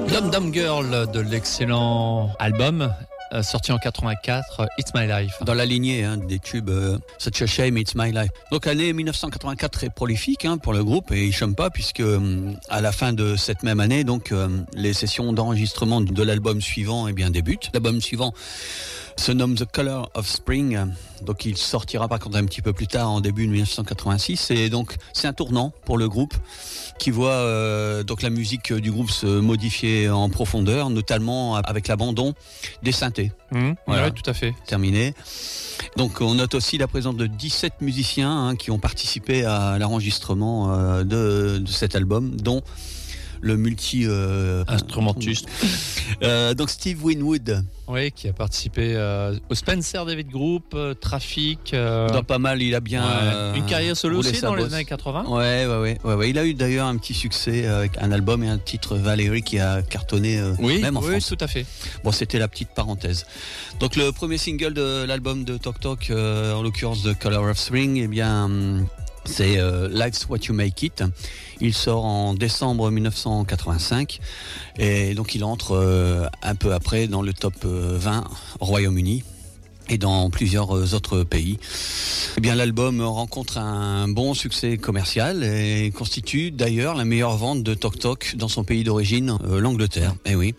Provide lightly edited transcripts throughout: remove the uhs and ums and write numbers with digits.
Dum Dum Girl de l'excellent album sorti en 84, It's My Life. Dans la lignée des tubes Such a Shame, It's My Life. Donc année 1984 très prolifique pour le groupe, et il chôme pas puisque à la fin de cette même année, donc les sessions d'enregistrement de l'album suivant débutent. L'album suivant se nomme The Color of Spring, donc il sortira par contre un petit peu plus tard, en début de 1986, et donc c'est un tournant pour le groupe qui voit donc la musique du groupe se modifier en profondeur, notamment avec l'abandon des synthés. Voilà, oui, tout à fait. Terminé. Donc on note aussi la présence de 17 musiciens qui ont participé à l'enregistrement de cet album, dont le instrumentiste. Donc Steve Winwood. Oui, qui a participé au Spencer David Group, Traffic. Dans pas mal, il a bien une carrière solo aussi dans les années 80. Ouais. Il a eu d'ailleurs un petit succès avec un album et un titre, Valérie, qui a cartonné même en France. Oui, tout à fait. Bon, c'était la petite parenthèse. Donc le premier single de l'album de Tok Tok, en l'occurrence The Color of Spring, c'est Life's What You Make It. Il sort en décembre 1985 et donc il entre un peu après dans le top 20 au Royaume-Uni et dans plusieurs autres pays. L'album rencontre un bon succès commercial et constitue d'ailleurs la meilleure vente de Tok Tok dans son pays d'origine, l'Angleterre. Et oui.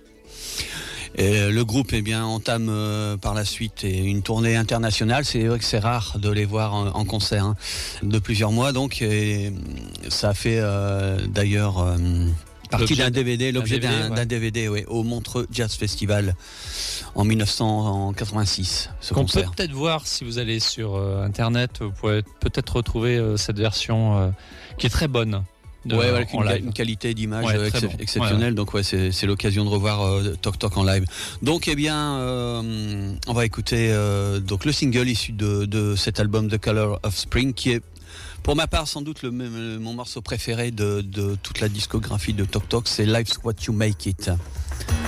Et le groupe entame par la suite une tournée internationale. C'est vrai que c'est rare de les voir en concert de plusieurs mois, donc et ça a fait d'ailleurs partie d'un DVD, l'objet d'un DVD au Montreux Jazz Festival en 1986. Qu'on peut peut-être voir si vous allez sur internet, vous pouvez peut-être retrouver cette version qui est très bonne. Avec une qualité d'image exceptionnelle. Bon. Donc c'est l'occasion de revoir Tok Tok en live. Donc on va écouter donc le single issu de cet album The Color of Spring, qui est pour ma part sans doute mon morceau préféré de toute la discographie de Tok Tok. C'est Life's What You Make It.